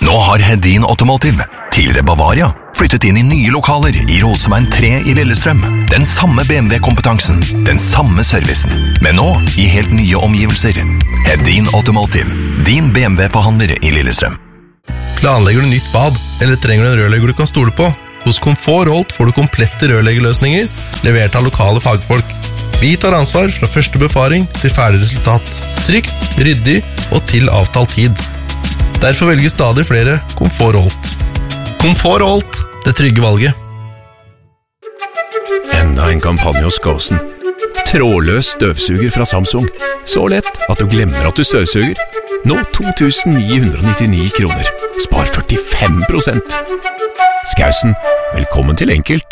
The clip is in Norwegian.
Nå har Hedin Automotive, tidligere Bavaria, flyttet inn i nye lokaler i Roseveien 3 i Lillestrøm. Den samme BMW-kompetansen, den samme servicen, men nå i helt nye omgivelser. Hedin Automotive, din BMW-forhandler i Lillestrøm. Planlegger du nytt bad, eller trenger du en rørlegger du kan stole på? Hos Komfort Holt får du komplette rørleggerløsninger, levert av lokale fagfolk. Vi tar ansvar fra første befaring til ferdig resultat. Trygt, ryddig og til avtalt tid. Derfor velger stadig flere Komfort Holt. Komfort Holt, det trygge valget. Enda en kampanje hos Gåsen. Trådløs støvsuger fra Samsung. Så lett at du glemmer at du støvsuger. Nå 2.999 kroner. Spar 45%. Skausen, velkommen til enkelt.